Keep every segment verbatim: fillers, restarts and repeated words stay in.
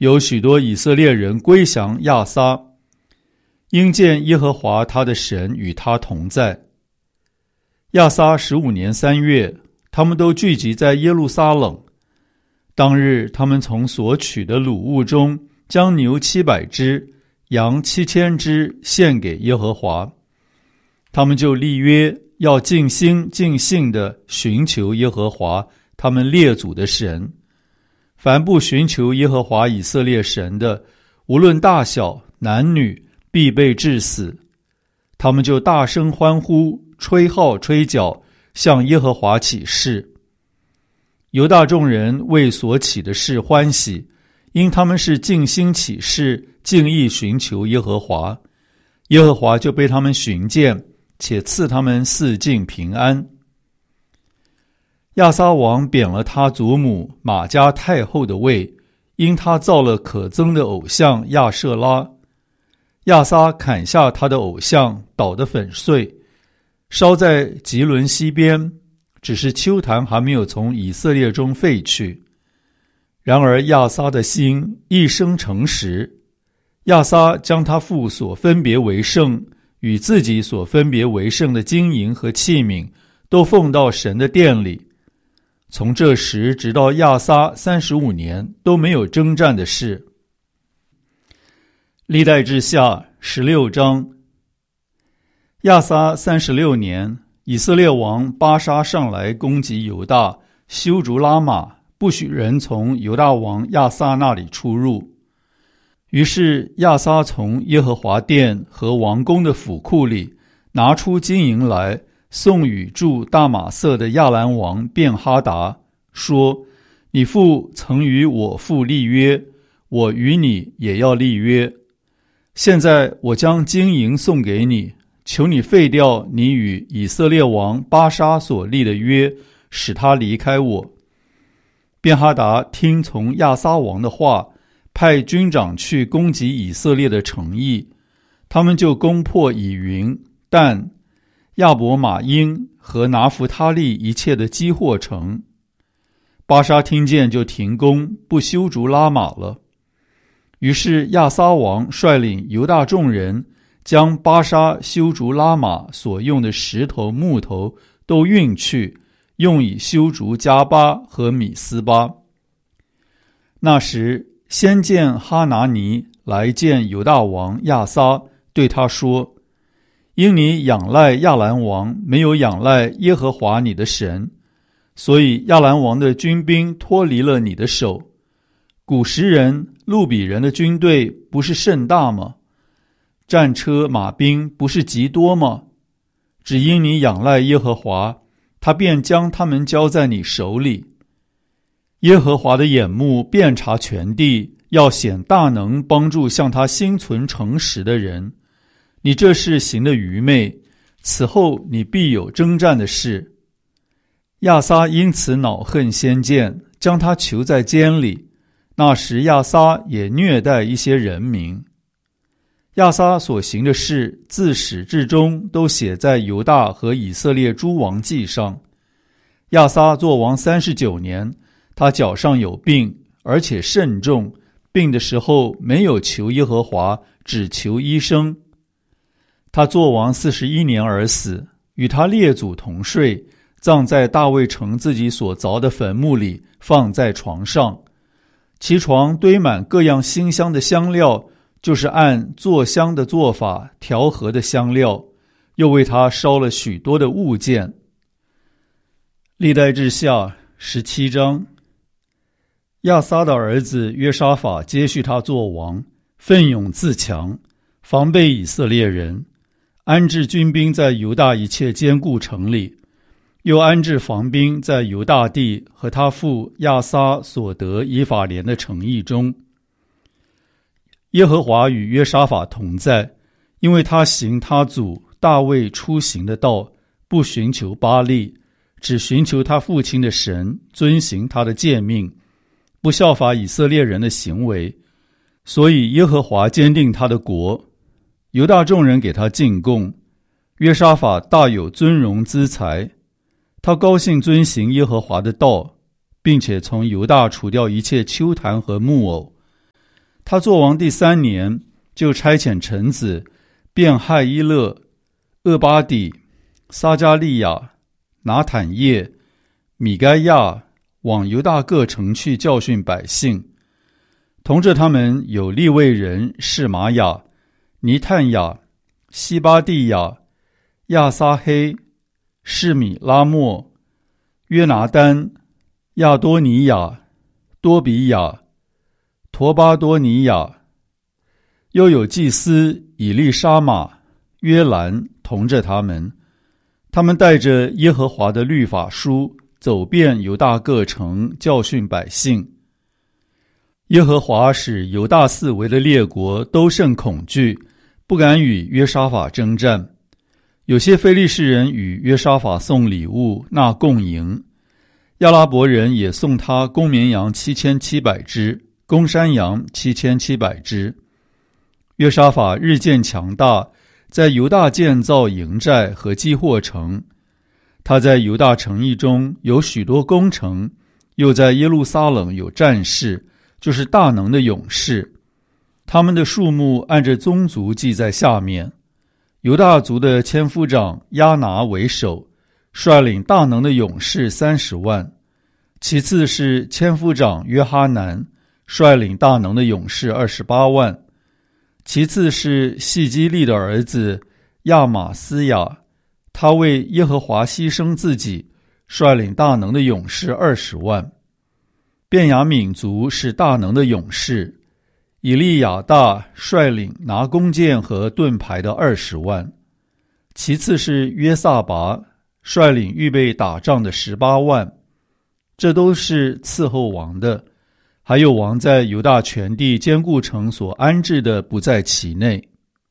有许多以色列人归降亚撒，因见耶和华他的神与他同在。亚撒十五年三月，他们都聚集在耶路撒冷。当日，他们从所取的掳物中，将牛七百只，羊七千只献给耶和华。他们就立约，要尽心尽性地寻求耶和华他们列祖的神。凡不寻求耶和华以色列神的，无论大小男女，必被治死。他们就大声欢呼，吹号吹角，向耶和华起誓。犹大众人为所起的事欢喜，因他们是尽心起誓，尽意寻求耶和华。耶和华就被他们寻见，且赐他们四境平安。亚撒王贬了他祖母玛迦太后的位，因他造了可憎的偶像亚舍拉。亚撒砍下他的偶像，捣得粉碎，烧在吉伦西边，只是丘坛还没有从以色列中废去。然而亚撒的心一生诚实，亚撒将他父所分别为圣与自己所分别为圣的金银和器皿都奉到神的殿里。从这时直到亚撒三十五年都没有征战的事。历代志下十六章。亚撒三十六年，以色列王巴沙上来攻击犹大，修筑拉玛，不许人从犹大王亚撒那里出入。于是亚撒从耶和华殿和王宫的府库里拿出金银来，送与住大马色的亚兰王便哈达，说：你父曾与我父立约，我与你也要立约。现在我将金银送给你，求你废掉你与以色列王巴沙所立的约，使他离开我。便哈达听从亚撒王的话，派军长去攻击以色列的城邑，他们就攻破以云、但、亚伯马因和拿弗他利一切的基货城。巴沙听见就停工，不修筑拉玛了。于是亚撒王率领犹大众人，将巴沙修筑拉玛所用的石头木头都运去，用以修筑加巴和米斯巴。那时先见哈拿尼来见犹大王亚撒，对他说：因你仰赖亚兰王，没有仰赖耶和华你的神，所以亚兰王的军兵脱离了你的手。古时人、路比人的军队不是甚大吗？战车马兵不是极多吗？只因你仰赖耶和华，他便将他们交在你手里。耶和华的眼目遍察全地，要显大能，帮助向他心存诚实的人。你这事行的愚昧，此后你必有征战的事。亚撒因此恼恨先见，将他囚在监里。那时亚撒也虐待一些人民。亚撒所行的事，自始至终都写在犹大和以色列诸王记上。亚撒作王三十九年，他脚上有病，而且甚重，病的时候没有求耶和华，只求医生。他作王四十一年而死，与他列祖同睡，葬在大卫城自己所凿的坟墓里，放在床上。其床堆满各样馨香的香料，就是按做香的做法调和的香料，又为他烧了许多的物件。历代志下十七章。亚撒的儿子约沙法接续他做王，奋勇自强，防备以色列人，安置军兵在犹大一切坚固城里，又安置防兵在犹大地和他父亚撒所得以法莲的城邑中。耶和华与约沙法同在，因为他行他祖大卫出行的道，不寻求巴力，只寻求他父亲的神，遵行他的诫命，不效法以色列人的行为。所以耶和华坚定他的国，犹大众人给他进贡。约沙法大有尊荣资财，他高兴遵行耶和华的道，并且从犹大除掉一切丘坛和木偶。 他作王第三年，就差遣臣子便亥伊勒、厄巴底、撒加利亚、拿坦叶、米该亚往犹大各城去教训百姓。同着他们有利未人示玛雅、尼探雅、西巴蒂亚、亚撒黑、示米拉莫、约拿丹、亚多尼亚、多比亚、陀巴多尼亚，又有祭司以利沙玛、约兰同着他们。他们带着耶和华的律法书，走遍犹大各城，教训百姓。耶和华使犹大四围的列国都甚恐惧，不敢与约沙法征战。有些非利士人与约沙法送礼物，纳贡银。亚拉伯人也送他公绵羊七千七百只，公山羊七千七百只。约沙法日渐强大，在犹大建造营寨和积货城。他在犹大城邑中有许多攻城，又在耶路撒冷有战士，就是大能的勇士。他们的数目按着宗族记在下面。犹大族的千夫长亚拿为首，率领大能的勇士三十万。其次是千夫长约哈南，率领大能的勇士二十八万。其次是细基利的儿子亚玛斯雅，他为耶和华牺牲自己，率领大能的勇士二十万。便雅悯族是大能的勇士，以利亚大率领拿弓箭和盾牌的二十万。其次是约撒拔，率领预备打仗的十八万。这都是伺候王的，还有王在犹大全地坚固城所安置的不在其内。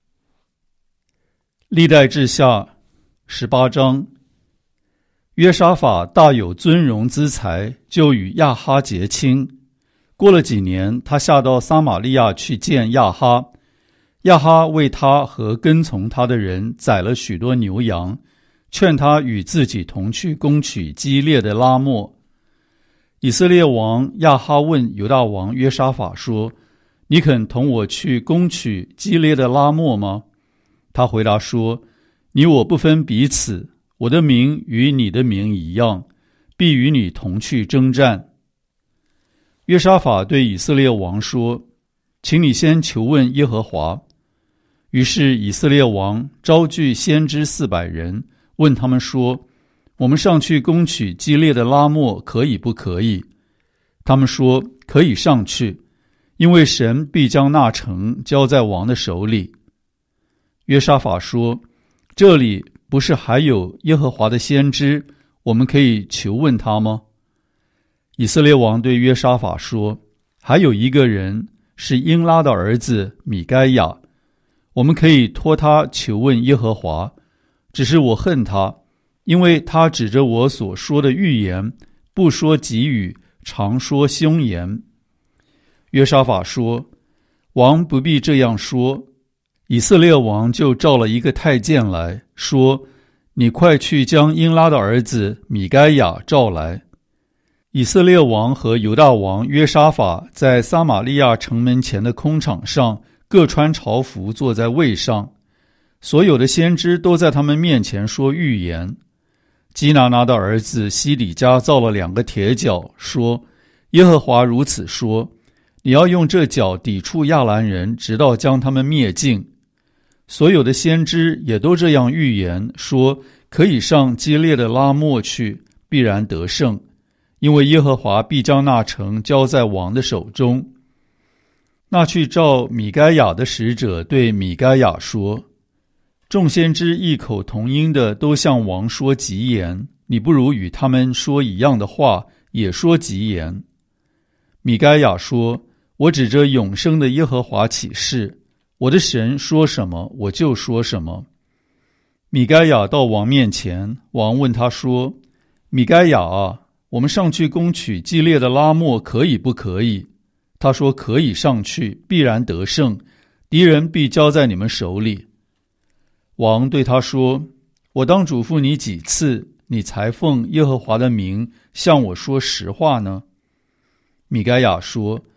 历代志下十八章。约沙法大有尊荣资财，就与亚哈结亲。过了几年，他下到撒玛利亚去见亚哈。亚哈为他和跟从他的人宰了许多牛羊，劝他与自己同去攻取基列的拉末。以色列王亚哈问犹大王约沙法说：你肯同我去攻取基列的拉末吗？他回答说：你我不分彼此，我的名与你的名一样，必与你同去征战。约沙法对以色列王说：请你先求问耶和华。于是以色列王招聚先知四百人，问他们说：我们上去攻取基列的拉末可以不可以？他们说：可以上去，因为神必将那城交在王的手里。约沙法说：这里不是还有耶和华的先知，我们可以求问他吗？以色列王对约沙法说：还有一个人是英拉的儿子米该亚，我们可以托他求问耶和华，只是我恨他，因为他指着我所说的预言，不说吉语，常说凶言。约沙法说：王不必这样说。以色列王就召了一个太监来说：你快去将英拉的儿子米该亚召来。以色列王和犹大王约沙法在撒玛利亚城门前的空场上，各穿朝服坐在位上，所有的先知都在他们面前说预言。基拿拿的儿子西底家造了两个铁角，说：耶和华如此说，你要用这角抵触亚兰人，直到将他们灭尽。所有的先知也都这样预言，说可以上基列的拉末去，必然得胜，因为耶和华必将那城交在王的手中。那去召米该亚的使者对米该亚说：众先知异口同音的都向王说吉言，你不如与他们说一样的话，也说吉言。米该亚说：我指着永生的耶和华起誓，我的神说什么，我就说什么。米该亚到王面前，王问他说：米该亚啊，我们上去攻取基列的拉末可以不可以？他说：可以上去，必然得胜，敌人必交在你们手里。王对他说：我当嘱咐你几次，你才奉耶和华的名向我说实话呢？米该亚说：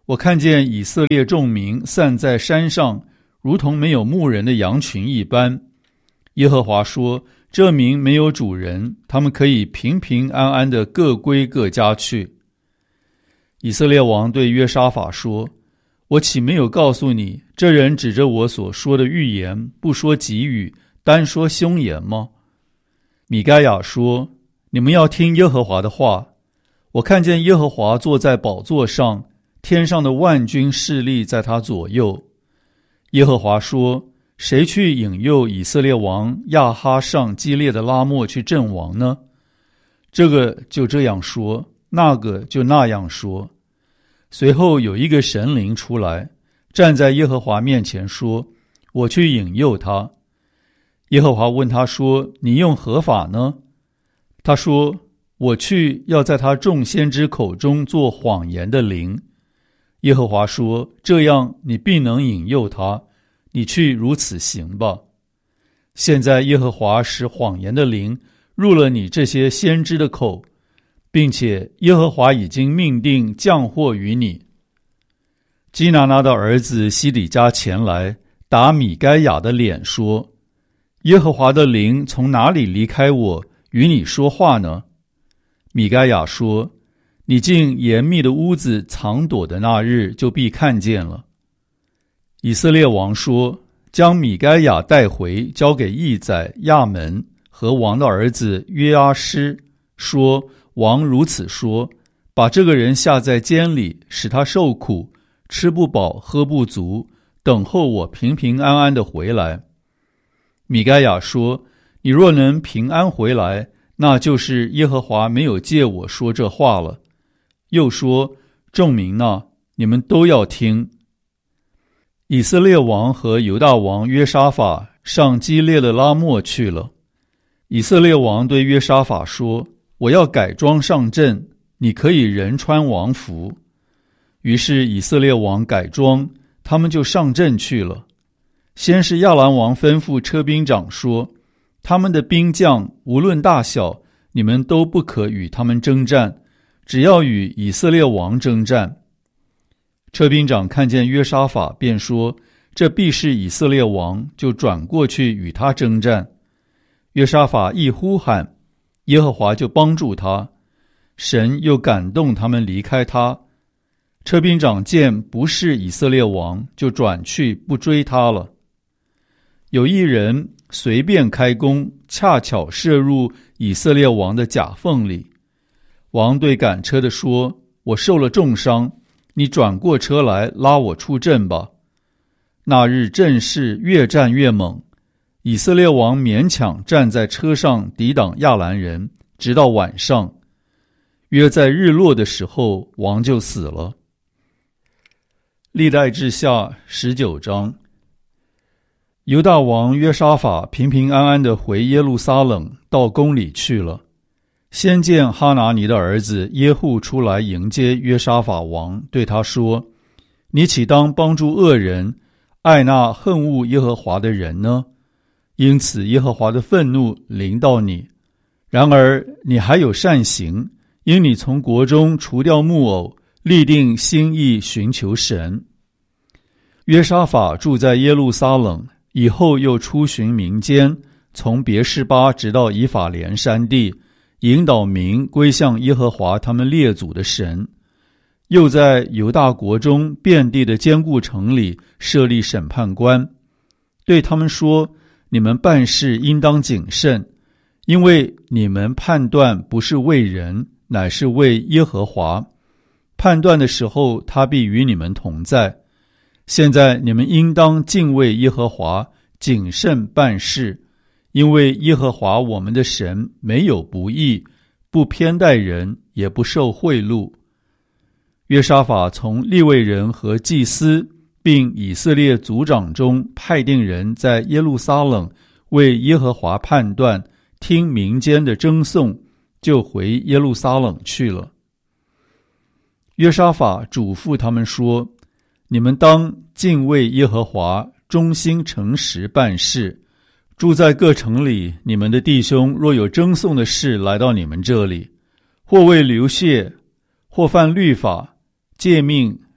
我看见以色列众民散在山上，如同没有牧人的羊群一般。耶和华说，这民没有主人，他们可以平平安安地各归各家去。以色列王对约沙法说，我岂没有告诉你，这人指着我所说的预言，不说吉语，单说凶言吗？米该亚说，你们要听耶和华的话。我看见耶和华坐在宝座上，天上的万军势力在他左右。耶和华说，谁去引诱以色列王亚哈上基列的拉末去阵亡呢？这个就这样说，那个就那样说。随后有一个神灵出来，站在耶和华面前说，我去引诱他。耶和华问他说，你用何法呢？他说，我去要在他众先知口中做谎言的灵。耶和华说，这样你必能引诱他，你去如此行吧。现在耶和华使谎言的灵入了你这些先知的口，并且耶和华已经命定降祸于你。基拿拿的儿子西底家前来打米该亚的脸说，耶和华的灵从哪里离开我与你说话呢？米该亚说，你进严密的屋子藏躲的那日，就必看见了。以色列王说，将米该亚带回，交给义宰亚门和王的儿子约阿施，说，王如此说，把这个人下在监里，使他受苦，吃不饱喝不足，等候我平平安安地回来。米该亚说，你若能平安回来，那就是耶和华没有借我说这话了。又说，众民哪，你们都要听。以色列王和犹大王约沙法上基列的拉末去了。以色列王对约沙法说，我要改装上阵，你可以人穿王服。于是以色列王改装，他们就上阵去了。先是亚兰王吩咐车兵长说，他们的兵将无论大小，你们都不可与他们征战，只要与以色列王征战。车兵长看见约沙法，便说，这必是以色列王，就转过去与他征战。约沙法一呼喊，耶和华就帮助他，神又感动他们离开他。车兵长见不是以色列王，就转去不追他了。有一人随便开弓，恰巧射入以色列王的甲缝里。王对赶车的说，我受了重伤，你转过车来拉我出阵吧。那日阵势越战越猛，以色列王勉强站在车上抵挡亚兰人，直到晚上。约在日落的时候，王就死了。历代志下十九章。犹大王约沙法平平安安地回耶路撒冷，到宫里去了。先见哈拿尼的儿子耶户出来迎接约沙法王，对他说，你岂当帮助恶人，爱那恨恶耶和华的人呢？因此耶和华的愤怒临到你。然而你还有善行，因你从国中除掉木偶，立定心意寻求神。约沙法住在耶路撒冷，以后又出巡民间，从别是巴直到以法莲山地，引导民归向耶和华他们列祖的神。又在犹大国中遍地的坚固城里设立审判官，对他们说，你们办事应当谨慎，因为你们判断不是为人，乃是为耶和华。判断的时候，他必与你们同在。现在你们应当敬畏耶和华，谨慎办事，因为耶和华我们的神没有不义，不偏待人，也不受贿赂。约沙法从利未人和祭司并以色列族长中派定人，在耶路撒冷为耶和华判断，听民间的争讼，就回耶路撒冷去了。约沙法嘱咐他们说，你们当敬畏耶和华，忠心诚实办事。住在各城里，你们的弟兄若有争讼的事来到你们这里，或为流血，或犯律法、诫命、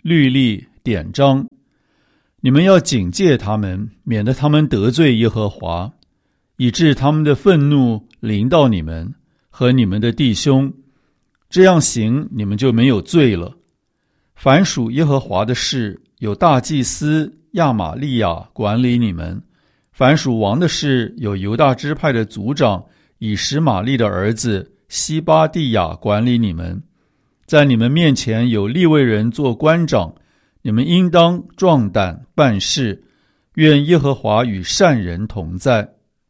律例、典章。你们要警戒他们，免得他们得罪耶和华，以致他们的愤怒临到你们和你们的弟兄。这样行，你们就没有罪了。凡属耶和华的事，有大祭司亚玛利亚管理你们；凡属王的事，有犹大支派的族长以实玛利的儿子西巴地亚管理你们。在你们面前有利未人做官长，你们应当壮胆办事，愿耶和华与善人同在。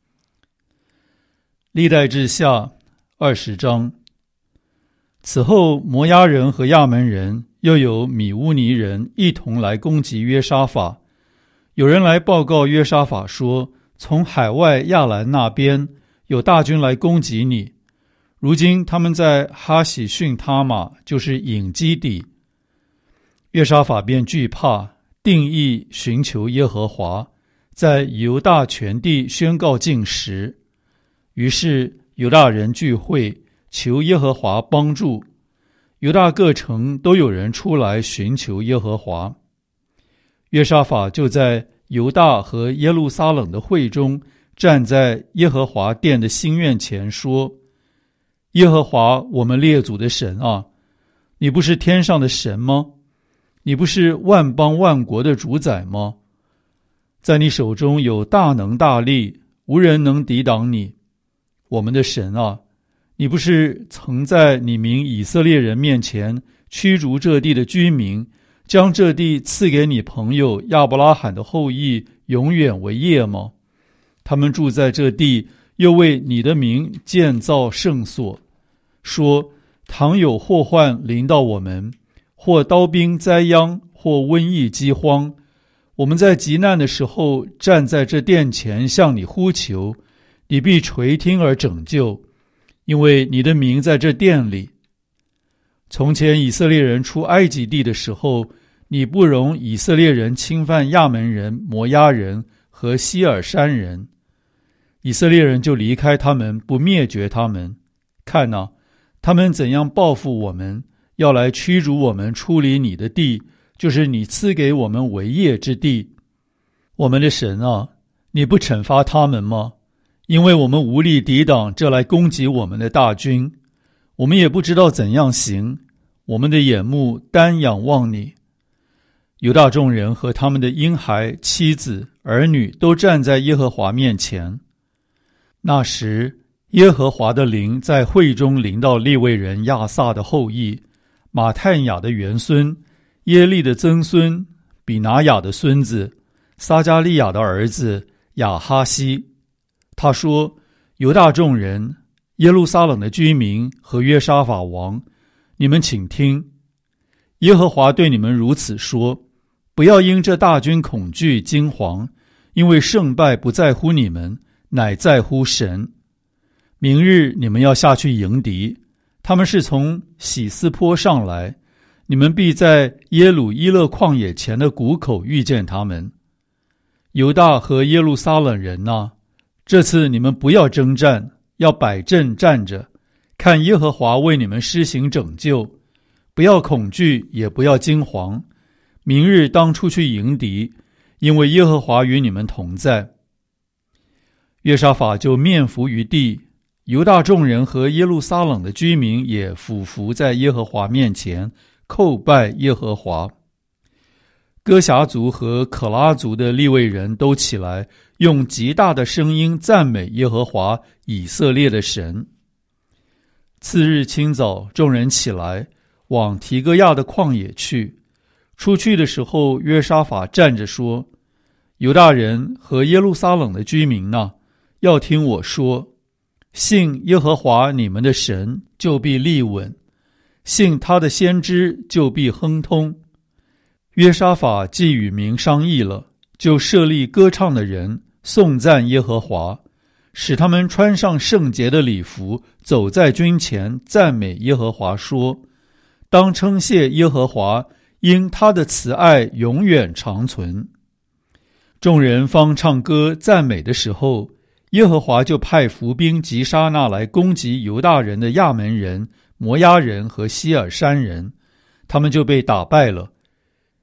历代志下二十章。此后，摩押人和亚门人又有米乌尼人一同来攻击约沙法。有人来报告约沙法说，从海外亚兰那边有大军来攻击你。如今他们在哈喜逊他玛，就是隐基底。约沙法便惧怕，定意寻求耶和华，在犹大全地宣告禁食。于是犹大人聚会，求耶和华帮助。犹大各城都有人出来寻求耶和华。约沙法就在犹大和耶路撒冷的会中，站在耶和华殿的新院前说：耶和华我们列祖的神啊，你不是天上的神吗？你不是万邦万国的主宰吗？在你手中有大能大力，无人能抵挡你。我们的神啊，你不是曾在你民以色列人面前驱逐这地的居民，将这地赐给你朋友亚伯拉罕的后裔永远为业吗？他们住在这地，又为你的名建造圣所，说倘有祸患临到我们，或刀兵灾殃，或瘟疫饥荒，我们在急难的时候站在这殿前向你呼求，你必垂听而拯救，因为你的名在这殿里。从前以色列人出埃及地的时候，你不容以色列人侵犯亚门人、摩押人和希尔山人，以色列人就离开他们，不灭绝他们。看哪，他们怎样报复我们，要来驱逐我们出离你的地，就是你赐给我们为业之地。我们的神啊，你不惩罚他们吗？因为我们无力抵挡这来攻击我们的大军，我们也不知道怎样行，我们的眼目单仰望你。犹大众人和他们的婴孩、妻子、儿女都站在耶和华面前。那时，耶和华的灵在会中临到利未人亚萨的后裔，马探雅的元孙，耶利的曾孙，比拿雅的孙子，撒加利亚的儿子亚哈西。他说：犹大众人、耶路撒冷的居民和约沙法王，你们请听，耶和华对你们如此说：不要因这大军恐惧惊惶，因为胜败不在乎你们，乃在乎神。明日你们要下去迎敌，他们是从喜斯坡上来，你们必在耶鲁伊勒旷野前的谷口遇见他们。犹大和耶路撒冷人啊，这次你们不要征战，要摆阵站着，看耶和华为你们施行拯救，不要恐惧，也不要惊惶。明日当出去迎敌，因为耶和华与你们同在。约沙法就面伏于地，犹大众人和耶路撒冷的居民也俯伏在耶和华面前，叩拜耶和华。哥辖族和可拉族的利未人都起来，用极大的声音赞美耶和华以色列的神。次日清早，众人起来，往提哥亚的旷野去。出去的时候，约沙法站着说：犹大人和耶路撒冷的居民哪，要听我说，信耶和华你们的神，就必立稳；信他的先知，就必亨通。约沙法既与民商议了，就设立歌唱的人，颂赞耶和华，使他们穿上圣洁的礼服，走在军前，赞美耶和华，说：当称谢耶和华，因他的慈爱永远长存。众人方唱歌赞美的时候，耶和华就派伏兵击杀那来攻击犹大人的亚门人、摩押人和希尔山人，他们就被打败了。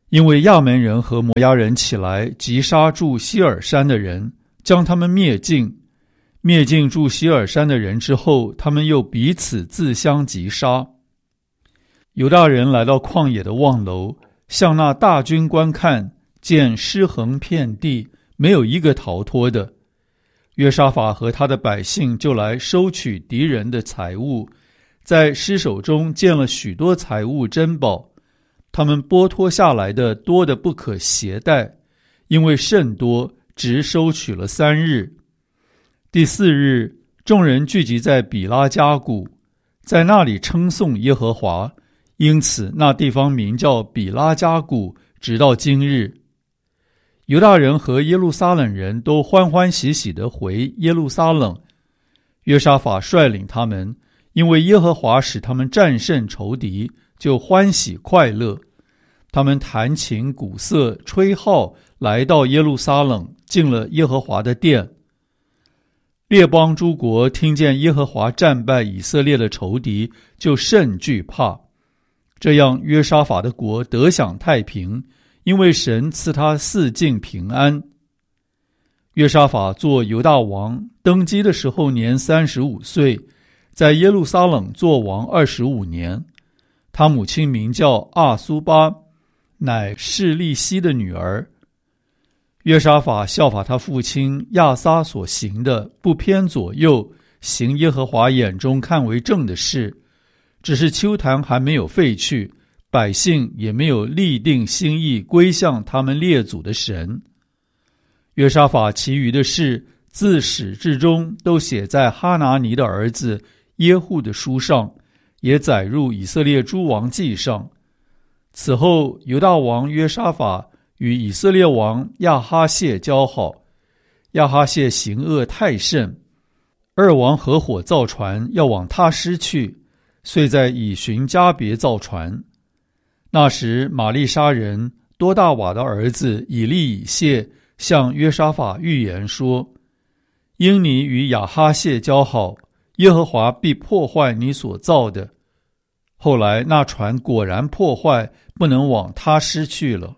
因为亚门人和摩押人起来击杀住希尔山的人，将他们灭尽。灭尽住希尔山的人之后，他们又彼此自相击杀。犹大人来到旷野的望楼，向那大军观看，见尸横遍地，没有一个逃脱的。约沙法和他的百姓就来收取敌人的财物，在尸首中见了许多财物珍宝，他们剥脱下来的多得不可携带，因为甚多，直收取了三日。第四日，众人聚集在比拉加谷，在那里称颂耶和华，因此那地方名叫比拉加谷，直到今日。犹大人和耶路撒冷人都欢欢喜喜地回耶路撒冷。约沙法率领他们，因为耶和华使他们战胜仇敌，就欢喜快乐。他们弹琴鼓瑟，吹号，来到耶路撒冷，进了耶和华的殿。列邦诸国听见耶和华战败以色列的仇敌，就甚惧怕。这样约沙法的国得享太平，因为神赐他四境平安。约沙法做犹大王，登基的时候年三十五岁，在耶路撒冷做王二十五年。他母亲名叫阿苏巴，乃示利希的女儿。约沙法效法他父亲亚撒所行的，不偏左右，行耶和华眼中看为正的事。只是丘坛还没有废去，百姓也没有立定心意归向他们列祖的神。约沙法其余的事，自始至终都写在哈拿尼的儿子耶户的书上，也载入以色列诸王记上。此后犹大王约沙法与以色列王亚哈谢交好，亚哈谢行恶太甚，二王合伙造船要往他施去，遂在以寻加别造船。那时玛利沙人多大瓦的儿子以利以谢向约沙法预言说，因你与亚哈谢交好，耶和华必破坏你所造的。后来那船果然破坏，不能往他施去了。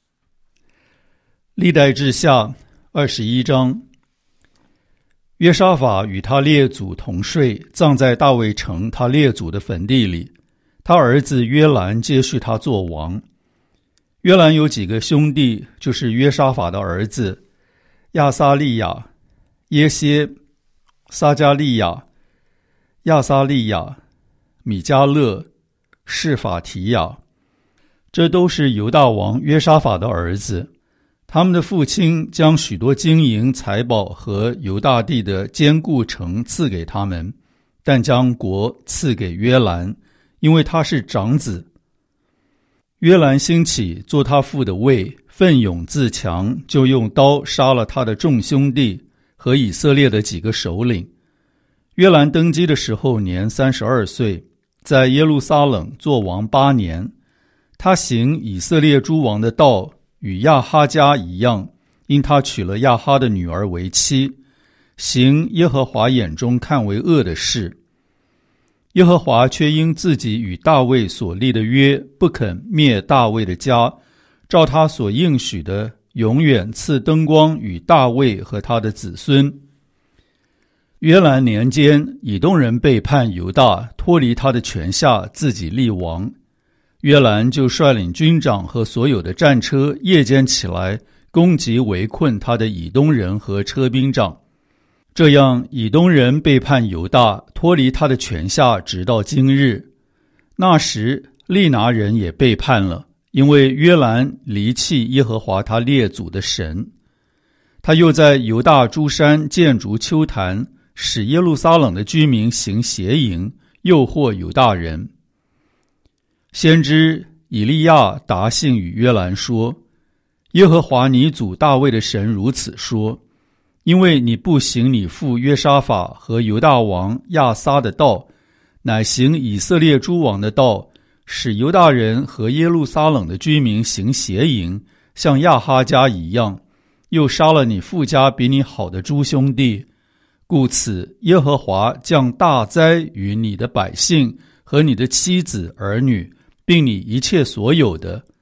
历代志下二十一章。约沙法与他列祖同睡，葬在大卫城他列祖的坟地里。他儿子约兰接续他做王。约兰有几个兄弟，就是约沙法的儿子亚撒利亚、耶歇、撒加利亚、亚撒利亚、米迦勒、示法提亚，这都是犹大王约沙法的儿子。他们的父亲将许多金银财宝和犹大地的坚固城赐给他们，但将国赐给约兰，因为他是长子。约兰兴起做他父的位，奋勇自强，就用刀杀了他的众兄弟和以色列的几个首领。约兰登基的时候年三十二岁，在耶路撒冷做王八年。他行以色列诸王的道，与亚哈家一样，因他娶了亚哈的女儿为妻，行耶和华眼中看为恶的事。耶和华却因自己与大卫所立的约，不肯灭大卫的家，照他所应许的，永远赐灯光与大卫和他的子孙。约兰年间，以东人背叛犹大，脱离他的权下，自己立王。约兰就率领军长和所有的战车，夜间起来攻击围困他的以东人和车兵长。这样以东人背叛犹大，脱离他的权下，直到今日。那时利拿人也背叛了，因为约兰离弃耶和华他列祖的神。他又在犹大诸山建筑丘坛，使耶路撒冷的居民行邪淫，诱惑犹大人。先知以利亚答信与约兰说，耶和华你祖大卫的神如此说，因为你不行你父约沙法和犹大王亚撒的道，乃行以色列诸王的道，使犹大人和耶路撒冷的居民行邪淫，像亚哈家一样，又杀了你父家比你好的诸兄弟。故此耶和华降大灾于你的百姓和你的妻子儿女，并你一切所有的。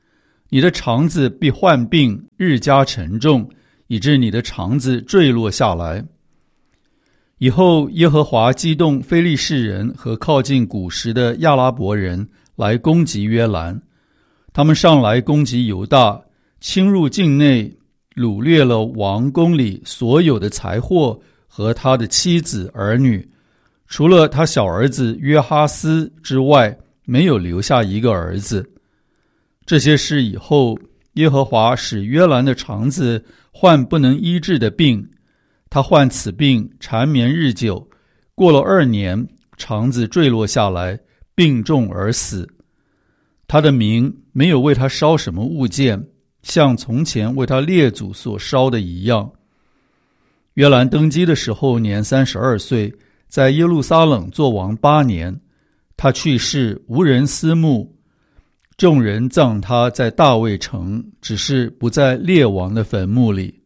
你的肠子必患病，日加沉重，以致你的肠子坠落下来。以后耶和华激动非利士人和靠近古时的亚拉伯人来攻击约兰，他们上来攻击犹大，侵入境内，掳掠了王宫里所有的财货和他的妻子儿女，除了他小儿子约哈斯之外，没有留下一个儿子。这些事以后，耶和华使约兰的肠子患不能医治的病，他患此病缠绵日久，过了二年，肠子坠落下来，病重而死。他的民没有为他烧什么物件，像从前为他列祖所烧的一样。约兰登基的时候年三十二岁，在耶路撒冷作王八年。他去世，无人思慕，众人葬他在大卫城，只是不在列王的坟墓里。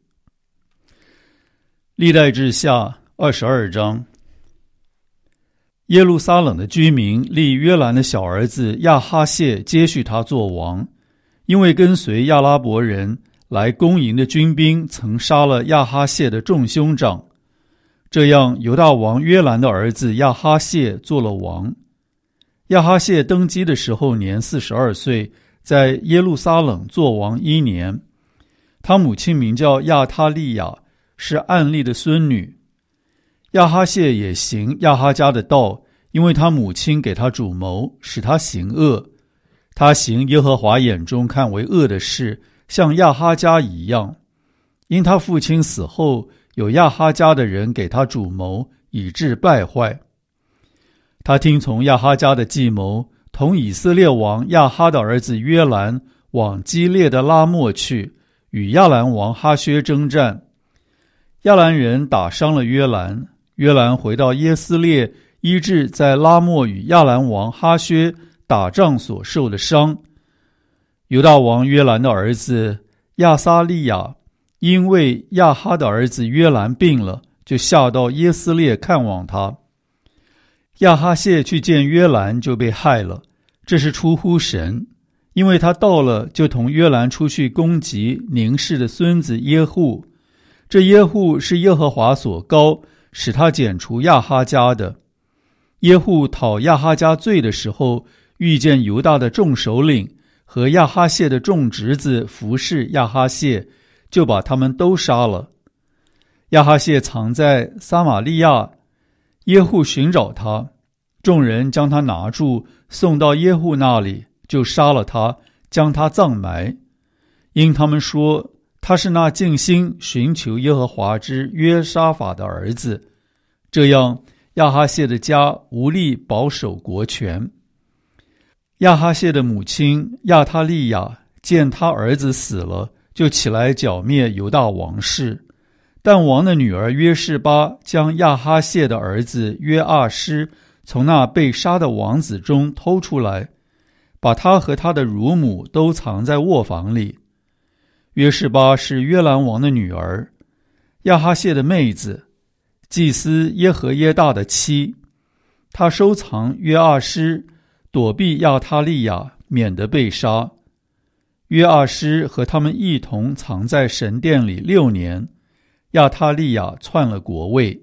历代志下二十二章。耶路撒冷的居民立约兰的小儿子亚哈谢接续他做王，因为跟随亚拉伯人来攻营的军兵曾杀了亚哈谢的众兄长，这样犹大王约兰的儿子亚哈谢做了王。亚哈谢登基的时候年四十二岁，在耶路撒冷做王一年。他母亲名叫亚他利亚，是暗利的孙女。亚哈谢也行亚哈家的道，因为他母亲给他主谋，使他行恶。他行耶和华眼中看为恶的事，像亚哈家一样。因他父亲死后，有亚哈家的人给他主谋，以致败坏。他听从亚哈家的计谋，同以色列王亚哈的儿子约兰往基列的拉末去，与亚兰王哈薛征战。亚兰人打伤了约兰，约兰回到耶斯列，医治在拉末与亚兰王哈薛打仗所受的伤。犹大王约兰的儿子亚撒利亚因为亚哈的儿子约兰病了，就下到耶斯列看望他。亚哈谢去见约兰，就被害了，这是出乎神，因为他到了，就同约兰出去攻击宁氏的孙子耶户。这耶户是耶和华所膏，使他剪除亚哈家的。耶户讨亚哈家罪的时候，遇见犹大的众首领和亚哈谢的众侄子服侍亚哈谢，就把他们都杀了。亚哈谢藏在撒玛利亚，耶户寻找他，众人将他拿住，送到耶户那里，就杀了他，将他葬埋。因他们说他是那尽心寻求耶和华之约沙法的儿子，这样亚哈谢的家无力保守国权。亚哈谢的母亲亚他利亚见他儿子死了，就起来剿灭犹大王室。但王的女儿约示巴将亚哈谢的儿子约阿施从那被杀的王子中偷出来，把他和他的乳母都藏在卧房里。约示巴是约兰王的女儿，亚哈谢的妹子，祭司耶和耶大的妻。他收藏约阿施，躲避亚他利亚，免得被杀。约阿施和他们一同藏在神殿里六年。亚他利亚篡了国位。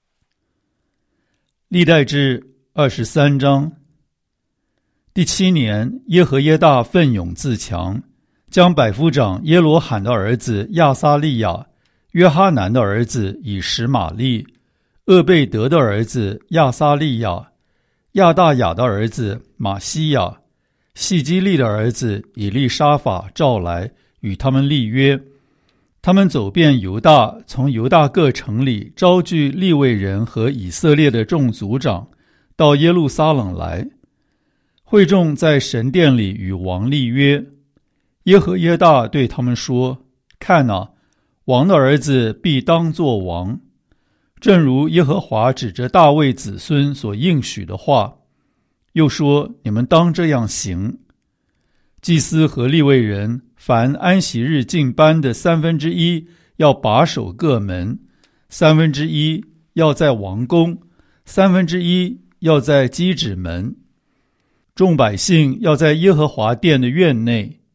历代志二十三章。第七年，耶和耶大奋勇自强，将百夫长耶罗罕的儿子亚撒利亚、约哈南的儿子以实玛利、厄贝德的儿子亚撒利亚、亚大雅的儿子马西亚、细基利的儿子以利沙法召来，与他们立约。他们走遍犹大，从犹大各城里招聚利未人和以色列的众族长，到耶路撒冷来。会众在神殿里与王立约。耶和耶大对他们说：看哪，王的儿子必当作王，正如耶和华指着大卫子孙所应许的话。又说：你们当这样行。祭司和利未人凡安息日进班的三分之一要把守各门，三分之一要在王宫，三分之一要在基指门。众百姓要在耶和华殿的院内。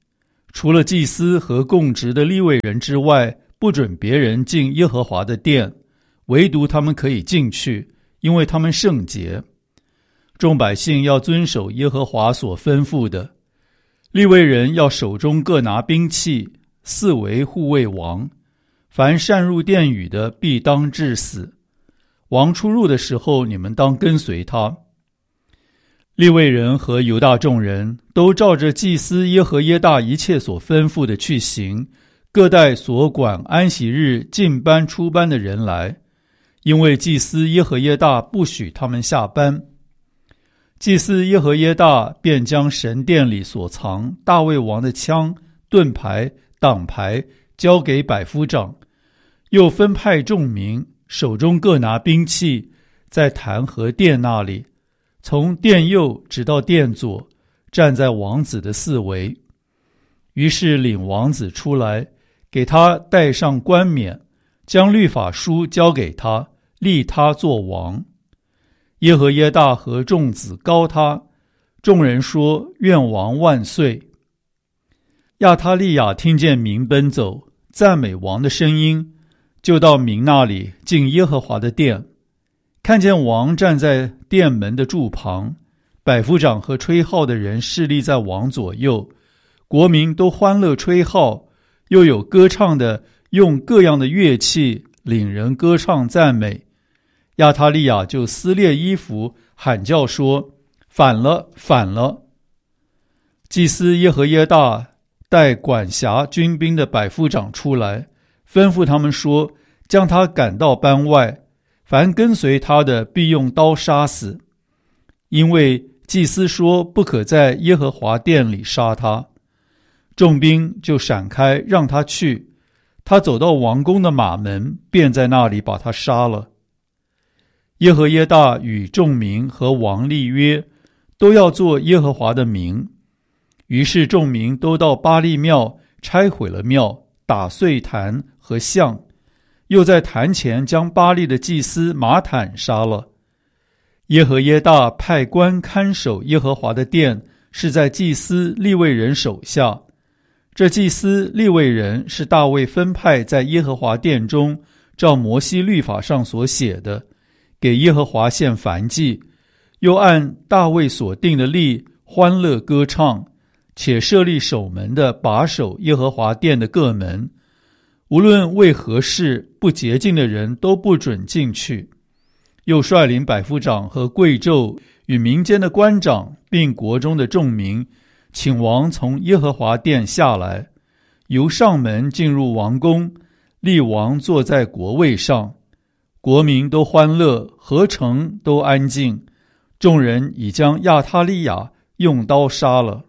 除了祭司和供职的利未人之外，不准别人进耶和华的殿，唯独他们可以进去，因为他们圣洁。众百姓要遵守耶和华所吩咐的。利未人要手中各拿兵器，四围护卫王。凡擅入殿宇的，必当致死。王出入的时候，你们当跟随他。利未人和犹大众人都照着祭司耶和耶大一切所吩咐的去行，各带所管安息日进班出班的人来，因为祭司耶和耶大不许他们下班。祭司耶和耶大便将神殿里所藏大卫王的枪、盾牌、挡牌交给百夫长，又分派众民手中各拿兵器，在坛和殿那里，从殿右直到殿左，站在王子的四围。于是领王子出来，给他戴上冠冕，将律法书交给他，立他做王。耶和耶大和众子高他，众人说：愿王万岁。亚他利亚听见民奔走，赞美王的声音，就到民那里进耶和华的殿，看见王站在殿门的柱旁，百夫长和吹号的人侍立在王左右，国民都欢乐吹号，又有歌唱的用各样的乐器领人歌唱赞美。亚他利亚就撕裂衣服，喊叫说：反了，反了！祭司耶和耶大带管辖军兵的百夫长出来，吩咐他们说：将他赶到班外，凡跟随他的必用刀杀死。因为祭司说不可在耶和华殿里杀他。众兵就闪开，让他去。他走到王宫的马门，便在那里把他杀了。耶和耶大与众民和王立约，都要做耶和华的名。于是众民都到巴力庙，拆毁了庙，打碎坛和像，又在坛前将巴力的祭司马坦杀了。耶和耶大派官看守耶和华的殿，是在祭司利未人手下。这祭司利未人是大卫分派在耶和华殿中，照摩西律法上所写的，给耶和华献燔祭，又按大卫所定的例欢乐歌唱，且设立守门的把守耶和华殿的各门，无论为何事，不洁净的人都不准进去。又率领百夫长和贵胄与民间的官长，并国中的众民，请王从耶和华殿下来，由上门进入王宫，立王坐在国位上。国民都欢乐，合城都安静。众人已将亚他利亚用刀杀了。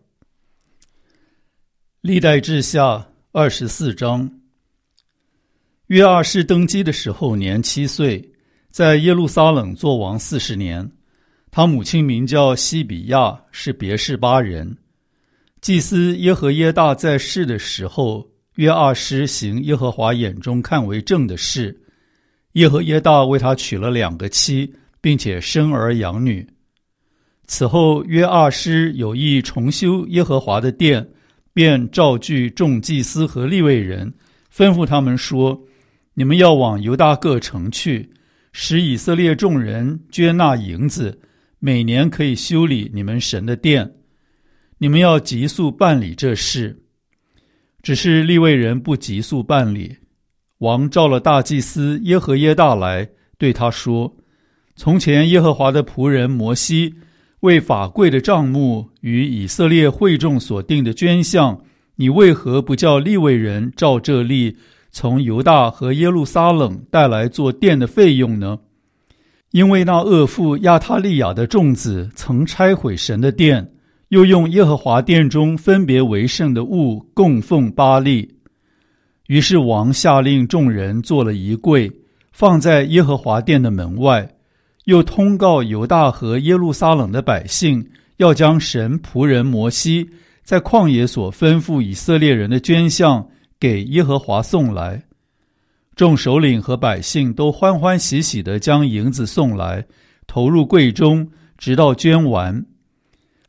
历代志下二十四章。约阿施登基的时候年七岁，在耶路撒冷作王四十年。他母亲名叫西比亚，是别是巴人。祭司耶和耶大在世的时候，约阿施行耶和华眼中看为正的事。耶和耶大为他娶了两个妻，并且生儿养女。此后约阿施有意重修耶和华的殿，便召聚众祭司和利未人，吩咐他们说：你们要往犹大各城去，使以色列众人捐纳银子，每年可以修理你们神的殿。你们要急速办理这事。只是利未人不急速办理。王召了大祭司耶和耶大来，对他说：从前耶和华的仆人摩西为法柜的帐幕与以色列会众所定的捐项，你为何不叫利未人照这例从犹大和耶路撒冷带来做殿的费用呢？因为那恶妇亚他利亚的众子曾拆毁神的殿，又用耶和华殿中分别为圣的物供奉巴力。于是王下令众人做了一柜，放在耶和华殿的门外，又通告犹大和耶路撒冷的百姓，要将神仆人摩西在旷野所吩咐以色列人的捐项给耶和华送来。众首领和百姓都欢欢喜喜地将银子送来，投入柜中，直到捐完。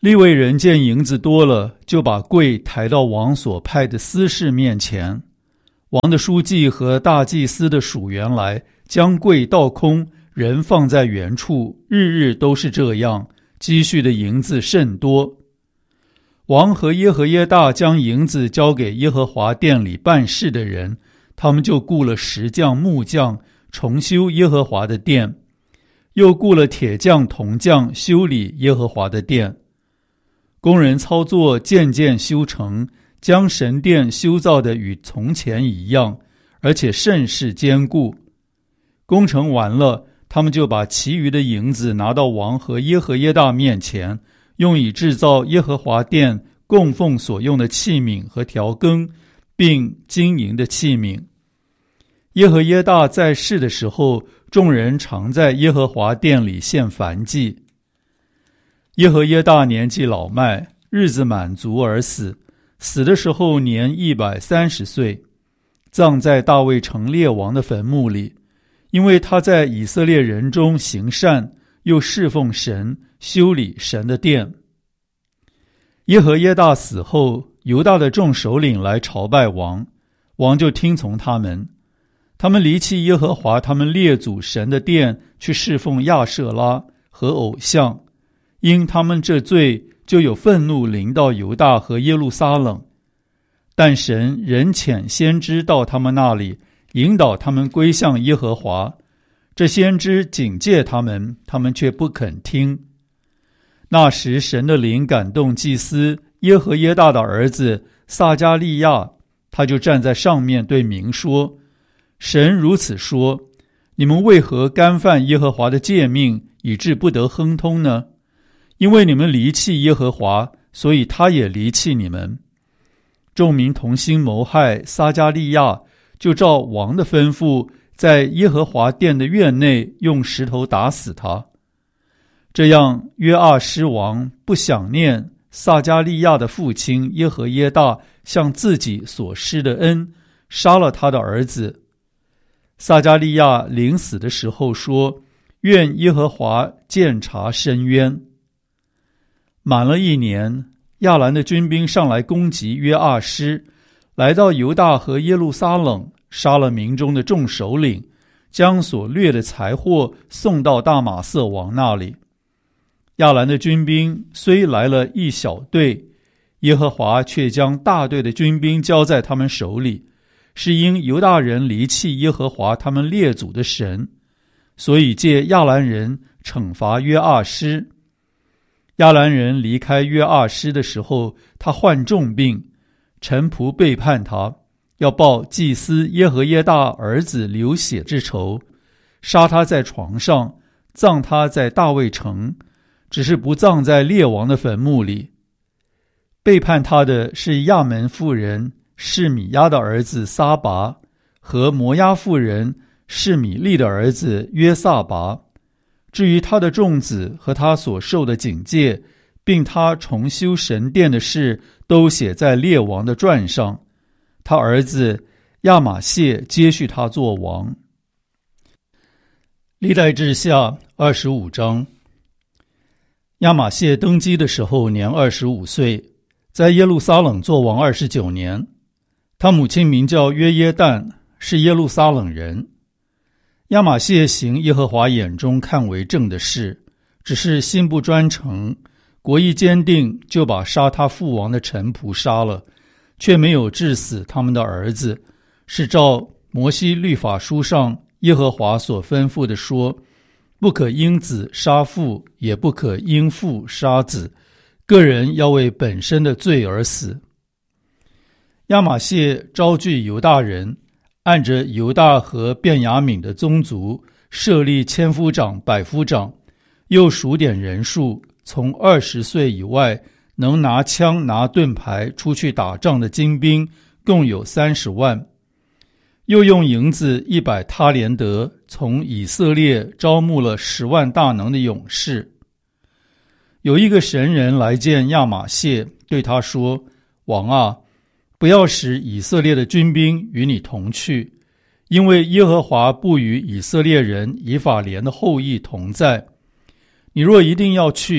利未人见银子多了，就把柜抬到王所派的司事面前。王的书记和大祭司的属员来，将柜倒空，人放在原处，日日都是这样，积蓄的银子甚多。王和耶和耶大将银子交给耶和华殿里办事的人，他们就雇了石匠、木匠，重修耶和华的殿，又雇了铁匠、铜匠，修理耶和华的殿。工人操作，渐渐修成，将神殿修造的与从前一样，而且甚是坚固。工程完了，他们就把其余的银子拿到王和耶和耶大面前，用以制造耶和华殿供奉所用的器皿和调羹，并金银的器皿。耶和耶大在世的时候，众人常在耶和华殿里献燔祭。耶和耶大年纪老迈，日子满足而死，死的时候年一百三十岁，葬在大卫城列王的坟墓里，因为他在以色列人中行善，又侍奉神，修理神的殿。耶和耶大死后，犹大的众首领来朝拜王，王就听从他们。他们离弃耶和华他们列祖神的殿，去侍奉亚舍拉和偶像，因他们这罪，就有愤怒临到犹大和耶路撒冷。但神仍遣先知到他们那里，引导他们归向耶和华。这先知警戒他们，他们却不肯听。那时神的灵感动祭司耶和耶大的儿子撒迦利亚，他就站在上面对民说：神如此说，你们为何干犯耶和华的诫命，以致不得亨通呢？因为你们离弃耶和华，所以他也离弃你们。众民同心谋害撒迦利亚，就照王的吩咐，在耶和华殿的院内用石头打死他。这样约阿施王不想念撒迦利亚的父亲耶和耶大向自己所施的恩，杀了他的儿子。撒迦利亚临死的时候说：愿耶和华鉴察深渊。满了一年，亚兰的军兵上来攻击约阿施，来到犹大和耶路撒冷，杀了民中的众首领，将所掠的财货送到大马色王那里。亚兰的军兵虽来了一小队，耶和华却将大队的军兵交在他们手里，是因犹大人离弃耶和华他们列祖的神，所以借亚兰人惩罚约阿施。亚兰人离开约阿施的时候，他患重病，臣仆背叛他，要报祭司耶和耶大儿子流血之仇，杀他在床上，葬他在大卫城，只是不葬在列王的坟墓里。背叛他的是亚门妇人示米亚的儿子撒拔，和摩押妇人示米利的儿子约撒拔。至于他的众子和他所受的警戒，并他重修神殿的事，都写在列王的传上。他儿子亚玛谢接续他做王。历代志下二十五章。亚玛谢登基的时候年二十五岁，在耶路撒冷做王二十九年。他母亲名叫约耶旦，是耶路撒冷人。亚玛谢行耶和华眼中看为正的事，只是心不专诚，国意坚定，就把杀他父王的臣仆杀了，却没有治死他们的儿子，是照摩西律法书上耶和华所吩咐的说：不可因子杀父，也不可因父杀子，个人要为本身的罪而死。亚玛谢招聚犹大人，按着犹大和便雅悯的宗族，设立千夫长、百夫长，又数点人数，从二十岁以外能拿枪拿盾牌出去打仗的精兵，共有三十万。又用银子一百他连得，从以色列招募了十万大能的勇士。有一个神人来见亚玛谢，对他说：王啊，不要使以色列的军兵与你同去，因为耶和华不与以色列人以法莲的后裔同在。你若一定要去，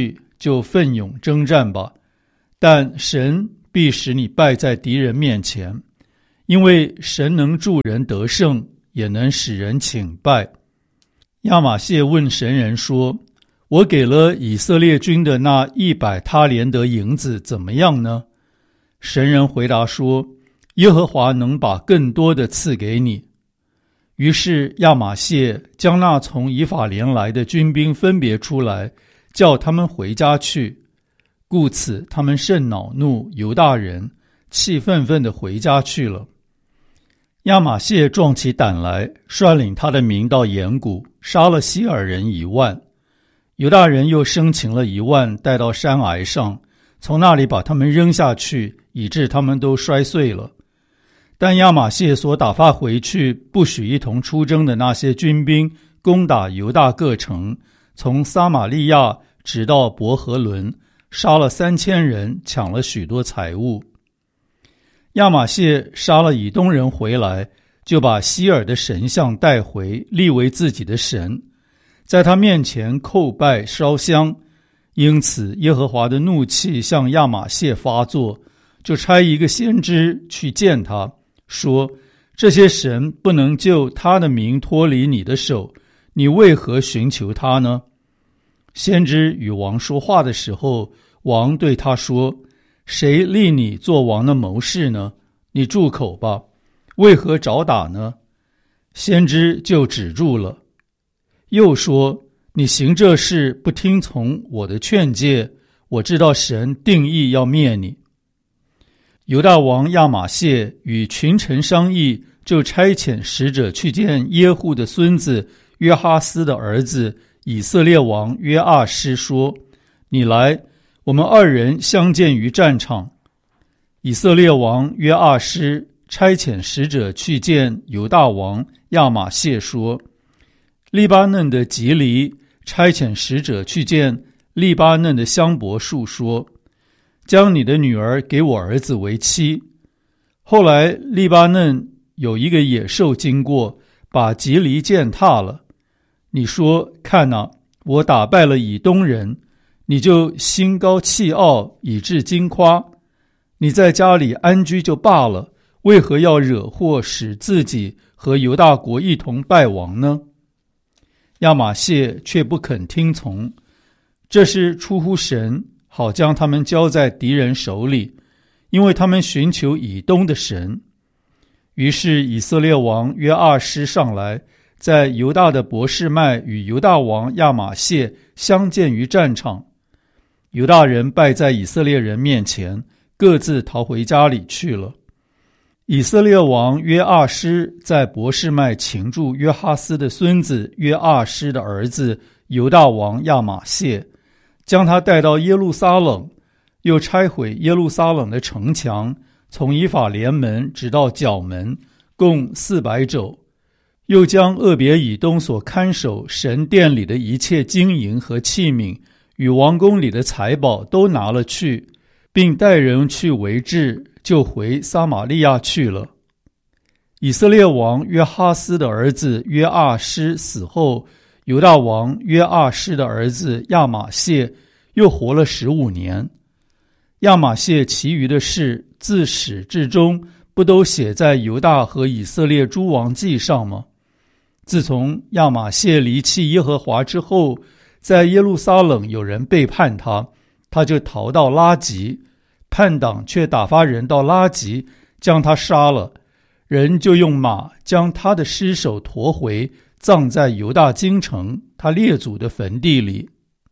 就奋勇征战吧，但神必使你败在敌人面前，因为神能助人得胜，也能使人倾败。亚玛谢问神人说，我给了以色列军的那一百他连得银子怎么样呢？神人回答说，耶和华能把更多的赐给你。于是亚玛谢将那从以法莲来的军兵分别出来，叫他们回家去。故此他们甚恼怒犹大人，气愤愤地回家去了。亚玛谢壮起胆来，率领他的民到岩谷，杀了希尔人一万。犹大人又生擒了一万，带到山崖上，从那里把他们扔下去，以致他们都摔碎了。但亚玛谢所打发回去不许一同出征的那些军兵，攻打犹大各城，从撒玛利亚直到伯和伦，杀了三千人，抢了许多财物。亚玛谢杀了以东人回来，就把希尔的神像带回，立为自己的神，在他面前叩拜烧香。因此耶和华的怒气向亚玛谢发作，就差一个先知去见他，说，这些神不能救他的民脱离你的手，你为何寻求他呢？先知与王说话的时候，王对他说，谁立你做王的谋士呢？你住口吧，为何找打呢？先知就止住了。又说，你行这事不听从我的劝诫，我知道神定义要灭你。犹大王亚玛谢与群臣商议，就差遣使者去见耶户的孙子约哈斯的儿子以色列王约阿施，说，你来，我们二人相见于战场。以色列王约阿施差遣使者去见犹大王亚玛谢，说，利巴嫩的吉黎差遣使者去见利巴嫩的香柏树，说，将你的女儿给我儿子为妻。后来利巴嫩有一个野兽经过，把吉黎践踏了。你说，看哪，我打败了以东人，你就心高气傲，以致惊夸。你在家里安居就罢了，为何要惹祸，使自己和犹大国一同败亡呢？亚玛谢却不肯听从，这是出乎神，好将他们交在敌人手里，因为他们寻求以东的神。于是以色列王约阿施上来，在犹大的伯示麦与犹大王亚玛谢相见于战场。犹大人败在以色列人面前，各自逃回家里去了。以色列王约阿施在伯示麦擒住约哈斯的孙子约阿施的儿子犹大王亚玛谢，将他带到耶路撒冷，又拆毁耶路撒冷的城墙，从以法莲门直到角门，共四百肘。又将俄别以东所看守神殿里的一切金银和器皿，与王宫里的财宝都拿了去，并带人去围治，就回撒玛利亚去了。以色列王约哈斯的儿子约阿施死后，犹大王约阿施的儿子亚玛谢又活了十五年。亚玛谢其余的事，自始至终不都写在犹大和以色列诸王记上吗？自从亚玛谢离弃耶和华之后，在耶路撒冷有人背叛他，他就逃到拉吉，叛党却打发人到拉吉，将他杀了。人就用马将他的尸首驮回，葬在犹大京城他列祖的坟地里。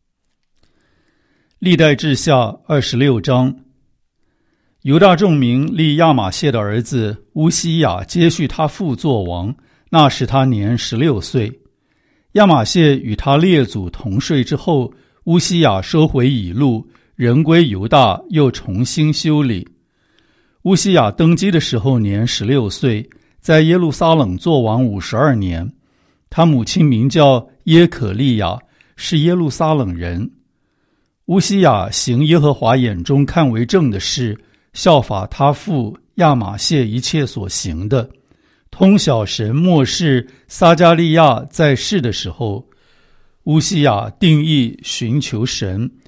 历代志下二十六章。犹大众民立亚玛谢的儿子乌西雅接续他父作王，那时他年十六岁。亚玛谢与他列祖同睡之后，乌西雅收回以路，人归犹大，又重新修理。乌西雅登基的时候年十六岁，在耶路撒冷作王五十二年。他母亲名叫耶可利亚，是耶路撒冷人。乌西雅行耶和华眼中看为正的事，效法他父亚玛谢一切所行的，通晓神末世撒迦利亚在世的时候。乌西雅定义寻求神，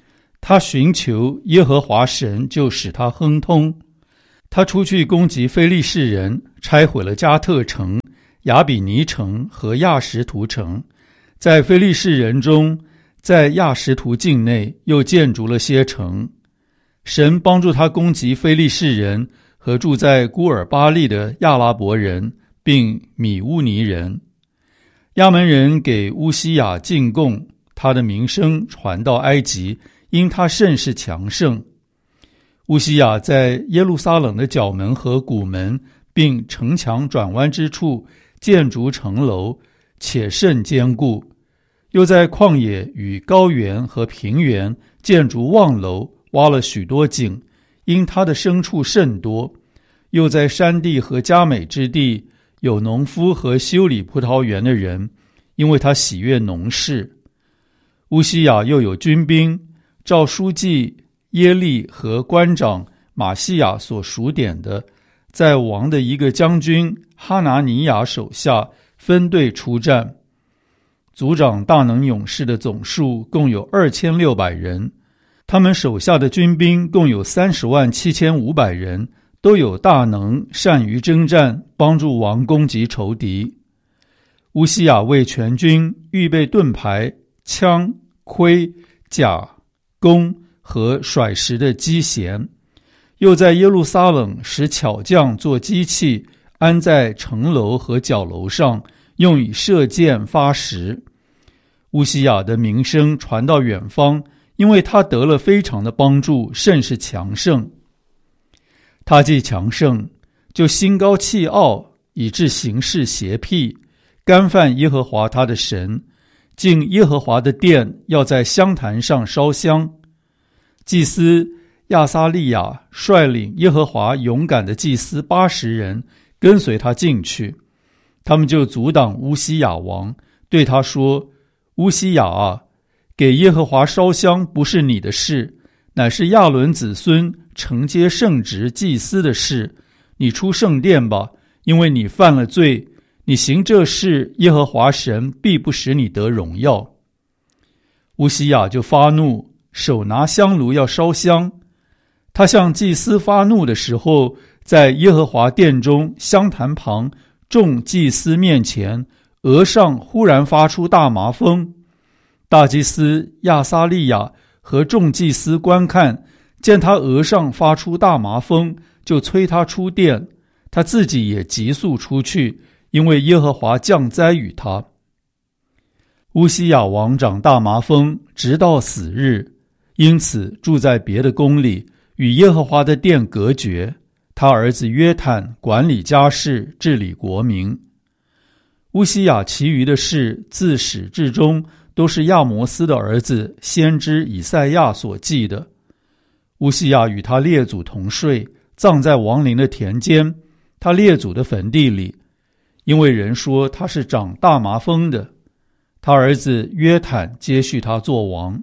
他寻求耶和华神，就使他亨通。他出去攻击非利士人，拆毁了加特城、亚比尼城和亚什图城，在非利士人中，在亚什图境内又建筑了些城。神帮助他攻击非利士人和住在孤尔巴利的亚拉伯人，并米乌尼人。亚门人给乌西雅进贡，他的名声传到埃及，因他甚是强盛。乌西雅在耶路撒冷的角门和谷门，并城墙转弯之处建筑城楼，且甚坚固。又在旷野与高原和平原建筑望楼，挖了许多井，因他的牲畜甚多。又在山地和佳美之地有农夫和修理葡萄园的人，因为他喜悦农事。乌西雅又有军兵，照书记耶利和官长马西亚所数点的，在王的一个将军哈拿尼亚手下分队出战。族长大能勇士的总数共有二千六百人，他们手下的军兵共有三十万七千五百人，都有大能，善于征战，帮助王攻击仇敌。乌西雅为全军预备盾牌、枪、盔、甲、弓和甩石的机弦，又在耶路撒冷使巧匠做机器，安在城楼和角楼上，用以射箭发石。乌西雅的名声传到远方，因为他得了非常的帮助，甚是强盛。他既强盛，就心高气傲，以致行事邪僻，干犯耶和华他的神，进耶和华的殿，要在香坛上烧香。祭司亚撒利亚率领耶和华勇敢的祭司八十人跟随他进去，他们就阻挡乌西雅王，对他说：乌西雅啊，给耶和华烧香不是你的事，乃是亚伦子孙承接圣职祭司的事。你出圣殿吧，因为你犯了罪，你行这事，耶和华神必不使你得荣耀。乌西雅就发怒，手拿香炉要烧香。他向祭司发怒的时候，在耶和华殿中香坛旁众祭司面前，额上忽然发出大麻风。大祭司亚撒利亚和众祭司观看，见他额上发出大麻风，就催他出殿，他自己也急速出去，因为耶和华降灾与他。乌西雅王长大麻风，直到死日，因此住在别的宫里，与耶和华的殿隔绝。他儿子约坦管理家事，治理国民。乌西雅其余的事，自始至终都是亚摩斯的儿子先知以赛亚所记的。乌西雅与他列祖同睡，葬在王陵的田间，他列祖的坟地里，因为人说他是长大麻风的。他儿子约坦接续他做王。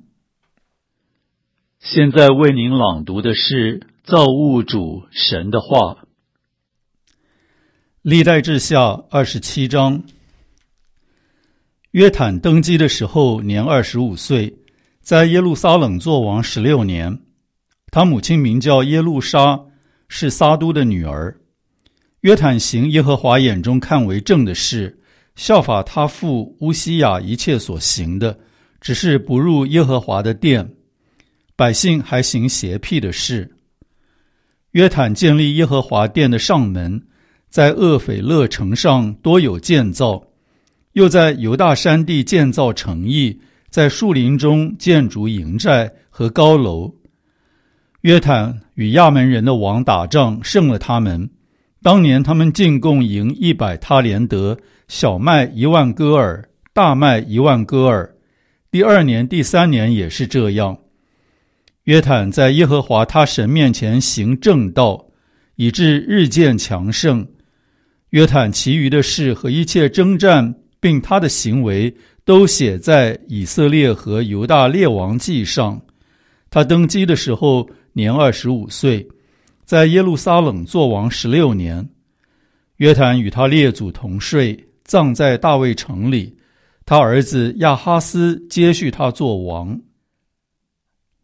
现在为您朗读的是造物主神的话。历代志下二十七章。约坦登基的时候年二十五岁，在耶路撒冷做王十六年。他母亲名叫耶路沙，是撒都的女儿。约坦行耶和华眼中看为正的事，效法他父乌西雅一切所行的，只是不入耶和华的殿。百姓还行邪僻的事。约坦建立耶和华殿的上门，在厄斐勒城上多有建造，又在犹大山地建造城邑，在树林中建筑营寨和高楼。约坦与亚门人的王打仗，胜了他们。当年他们进贡营一百他连德，小麦一万戈尔，大麦一万戈尔。第二年、第三年也是这样。约坦在耶和华他神面前行正道，以致日渐强盛。约坦其余的事和一切征战，并他的行为，都写在以色列和犹大列王记上。他登基的时候年二十五岁，在耶路撒冷做王十六年。约坦与他列祖同睡，葬在大卫城里。他儿子亚哈斯接续他做王。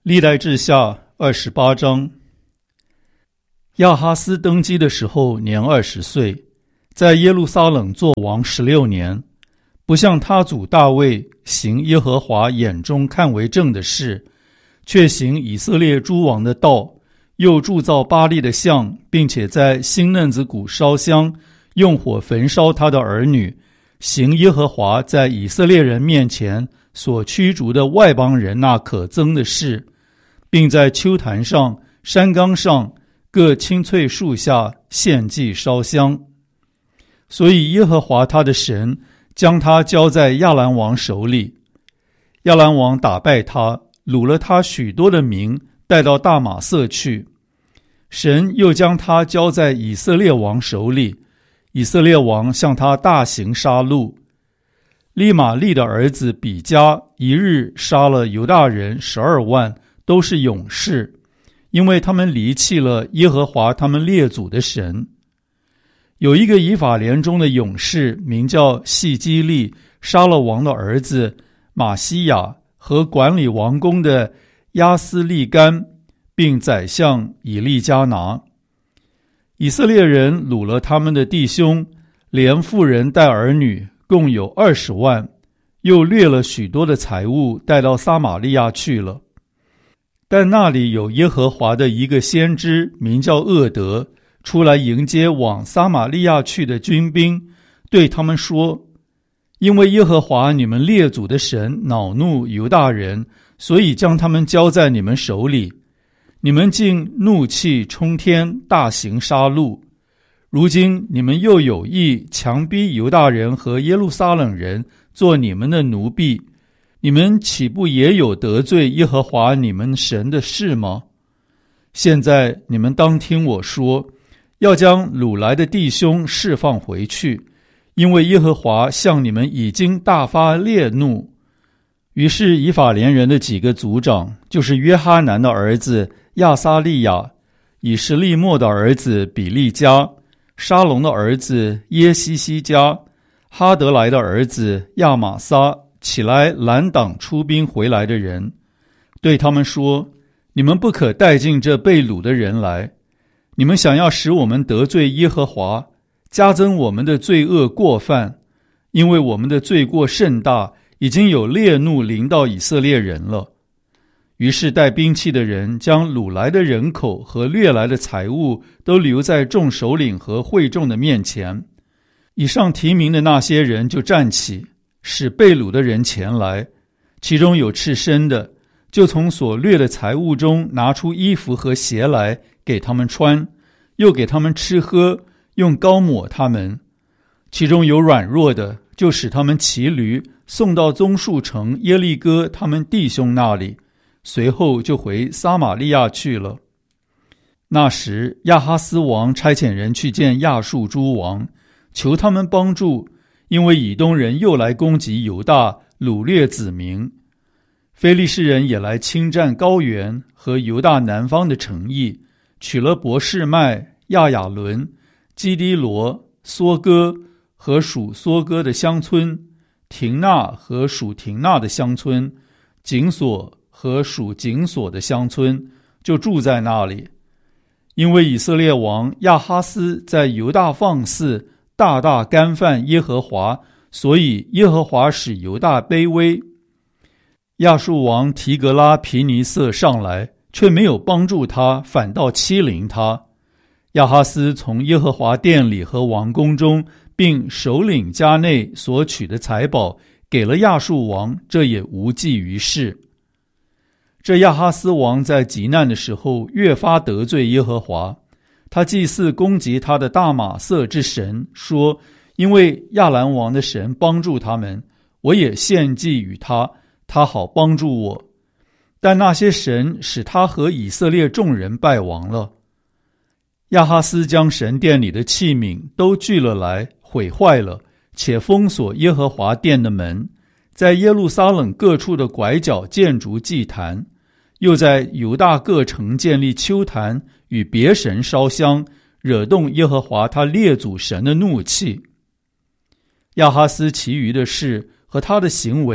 历代志下二十八章。亚哈斯登基的时候年二十岁，在耶路撒冷作王十六年，不像他祖大卫行耶和华眼中看为正的事，却行以色列诸王的道，又铸造巴力的像，并且在新嫩子谷烧香，用火焚烧他的儿女，行耶和华在以色列人面前所驱逐的外邦人那可憎的事，并在丘坛上、山冈上各青翠树下献祭烧香。所以耶和华他的神将他交在亚兰王手里，亚兰王打败他，掳了他许多的民，带到大马色去。神又将他交在以色列王手里，以色列王向他大行杀戮。利玛利的儿子比加一日杀了犹大人十二万，都是勇士，因为他们离弃了耶和华他们列祖的神。有一个以法莲中的勇士名叫细基利，杀了王的儿子马西亚和管理王宫的亚斯利干，并宰相以利加拿。以色列人掳了他们的弟兄，连妇人带儿女，共有二十万，又掠了许多的财物，带到撒玛利亚去了。但那里有耶和华的一个先知，名叫厄德，出来迎接往撒玛利亚去的军兵，对他们说：因为耶和华你们列祖的神恼怒犹大人，所以将他们交在你们手里。你们竟怒气冲天，大行杀戮。如今你们又有意强逼犹大人和耶路撒冷人做你们的奴婢，你们岂不也有得罪耶和华你们神的事吗？现在你们当听我说，要将掳来的弟兄释放回去，因为耶和华向你们已经大发烈怒。于是以法莲人的几个族长，就是约哈南的儿子亚撒利亚、以实利末的儿子比利加、沙龙的儿子耶西西加、哈德来的儿子亚玛撒，起来拦挡出兵回来的人，对他们说：你们不可带进这被掳的人来，你们想要使我们得罪耶和华，加增我们的罪恶过犯，因为我们的罪过甚大，已经有烈怒临到以色列人了。于是带兵器的人将掳来的人口和掠来的财物都留在众首领和会众的面前。以上提名的那些人就站起，使被掳的人前来，其中有赤身的，就从所掠的财物中拿出衣服和鞋来给他们穿，又给他们吃喝，用膏抹他们。其中有软弱的，就使他们骑驴送到棕树城耶利哥他们弟兄那里，随后就回撒玛利亚去了。那时亚哈斯王差遣人去见亚述诸王，求他们帮助，因为以东人又来攻击犹大，掳掠子民。非利士人也来侵占高原和犹大南方的城邑，取了伯示麦、亚雅伦、基低罗、梭哥和属梭哥的乡村，廷纳和属廷纳的乡村，紧所和属紧所的乡村，就住在那里。因为以色列王亚哈斯在犹大放肆，大大干犯耶和华，所以耶和华使犹大卑微。亚述王提格拉皮尼瑟上来，却没有帮助他，反倒欺凌他。亚哈斯从耶和华殿里和王宫中并首领家内所取的财宝给了亚述王，这也无济于事。这亚哈斯王在极难的时候越发得罪耶和华，他祭祀攻击他的大马色之神，说：因为亚兰王的神帮助他们，我也献祭与他，他好帮助我。但那些神使他和以色列众人败亡了。亚哈斯将神殿里的器皿都聚了来，毁坏了，且封锁耶和华殿的门，在耶路撒冷各处的拐角建筑祭坛，又在犹大各城建立丘坛，与别神烧香，惹动耶和华他列祖神的怒气。亚哈斯其余的事和他的行为，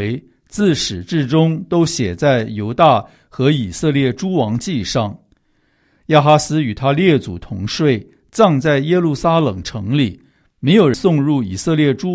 自始至终都写在犹大和以色列诸王记上。亚哈斯与他列祖同睡，葬在耶路撒冷城里，没有送入以色列诸